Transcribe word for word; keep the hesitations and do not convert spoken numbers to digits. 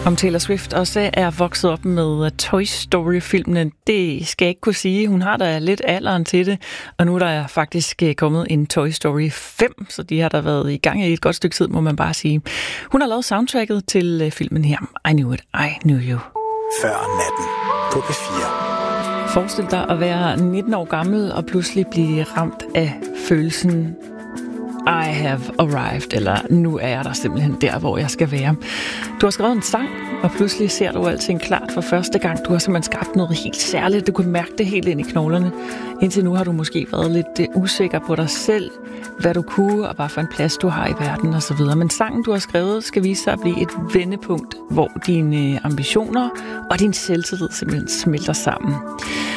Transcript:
Om Taylor Swift også er vokset op med Toy Story-filmene, det skal jeg ikke kunne sige. Hun har da lidt alderen til det, og nu er der faktisk kommet en Toy Story fem, så de har da været i gang i et godt stykke tid, må man bare sige. Hun har lavet soundtracket til filmen her, I Knew It, I Knew You. Før natten på P fire. Forestil dig at være nitten år gammel og pludselig blive ramt af følelsen I have arrived, eller nu er jeg der simpelthen der, hvor jeg skal være. Du har skrevet en sang, og pludselig ser du alting klart for første gang. Du har simpelthen skabt noget helt særligt. Du kunne mærke det helt ind i knoglerne. Indtil nu har du måske været lidt usikker på dig selv, hvad du kunne, og hvad for en plads du har i verden osv. Men sangen, du har skrevet, skal vise sig at blive et vendepunkt, hvor dine ambitioner og din selvtillid simpelthen smelter sammen.